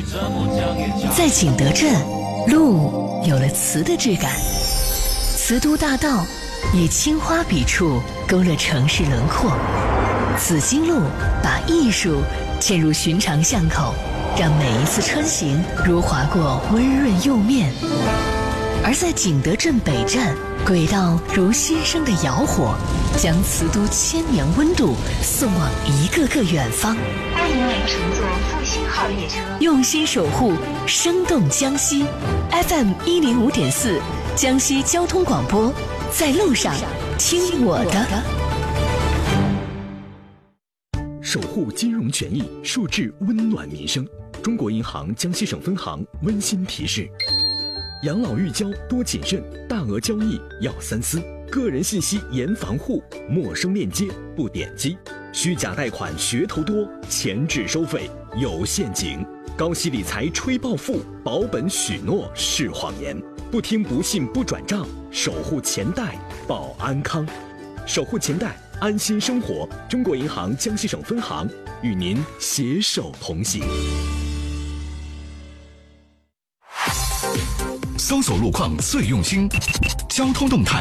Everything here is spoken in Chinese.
在景德镇，路有了瓷的质感，瓷都大道以青花笔触勾勒城市轮廓，紫金路把艺术嵌入寻常巷口，让每一次穿行如划过温润釉面。而在景德镇北站，轨道如新生的窑火，将瓷都千年温度送往一个个远方。 欢迎您乘坐复兴号列车， 用心守护生动江西。 FM105.4 江西交通广播，在路上听我的。 守护金融权益，树质温暖民生。中国银行江西省分行温馨提示：养老育交多谨慎，大额交易要三思，个人信息严防护，陌生链接不点击，虚假贷款噱头多，前置收费有陷阱，高息理财吹暴富，保本许诺是谎言，不听不信不转账，守护钱袋保安康，守护钱袋安心生活。中国银行江西省分行与您携手同行。 搜索路况最用心，交通动态